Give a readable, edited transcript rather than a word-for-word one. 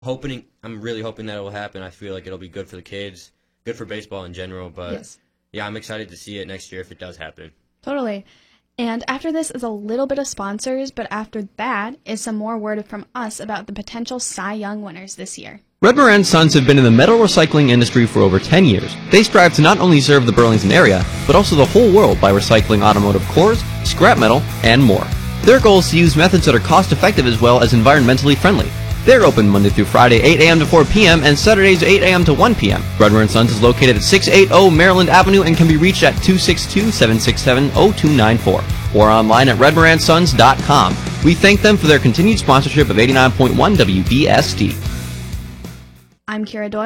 I'm really hoping that it will happen. I feel like it'll be good for the kids, good for baseball in general. But Yes. yeah, I'm excited to see it next year if it does happen. Totally. And after this is a little bit of sponsors, but after that is some more word from us about the potential Cy Young winners this year. Red Moran Sons have been in the metal recycling industry for over 10 years. They strive to not only serve the Burlington area, but also the whole world by recycling automotive cores, scrap metal, and more. Their goal is to use methods that are cost-effective as well as environmentally friendly. They're open Monday through Friday, 8 a.m. to 4 p.m., and Saturdays, 8 a.m. to 1 p.m. Red Moran Sons is located at 680 Maryland Avenue and can be reached at 262-767-0294 or online at redmoransons.com. We thank them for their continued sponsorship of 89.1 WBSD. I'm Kira Doyle.